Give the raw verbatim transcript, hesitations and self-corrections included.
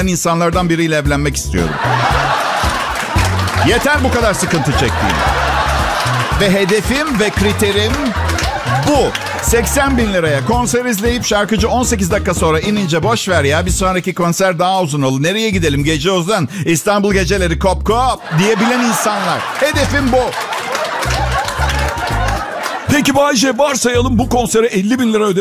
beğenen insanlardan biriyle evlenmek istiyorum. Yeter bu kadar sıkıntı çektiğim. Ve hedefim ve kriterim bu. seksen bin liraya konser izleyip şarkıcı on sekiz dakika sonra inince boş ver ya, bir sonraki konser daha uzun olur. Nereye gidelim? Gece uzun. İstanbul geceleri kop kop diyebilen insanlar. Hedefim bu. Peki Bay J, varsayalım bu konsere elli bin lira ödemek